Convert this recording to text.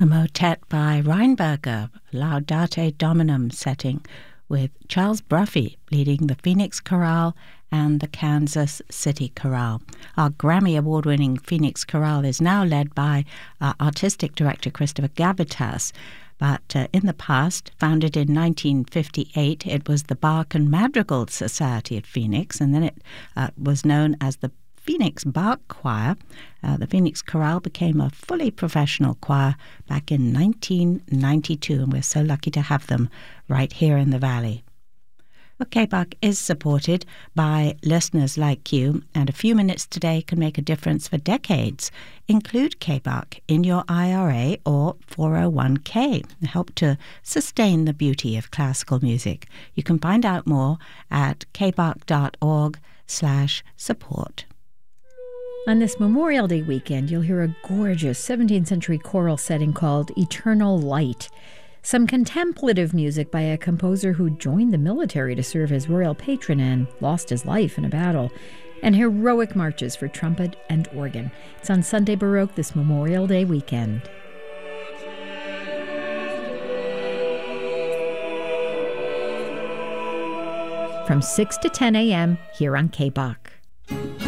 A motet by Reinberger, Laudate Dominum setting, with Charles Bruffy leading the Phoenix Chorale and the Kansas City Chorale. Our Grammy Award-winning Phoenix Chorale is now led by artistic director Christopher Gavitas, but in the past, founded in 1958, it was the Bach and Madrigal Society of Phoenix, and then it was known as the Phoenix Bach Choir. The Phoenix Chorale became a fully professional choir back in 1992, and we're so lucky to have them right here in the Valley. Well, KBAQ is supported by listeners like you, and a few minutes today can make a difference for decades. Include KBAQ in your IRA or 401k and help to sustain the beauty of classical music. You can find out more at kbaq.org/support. On this Memorial Day weekend, you'll hear a gorgeous 17th century choral setting called Eternal Light. Some contemplative music by a composer who joined the military to serve as royal patron and lost his life in a battle. And heroic marches for trumpet and organ. It's on Sunday Baroque this Memorial Day weekend. From 6 to 10 a.m. here on KBAQ.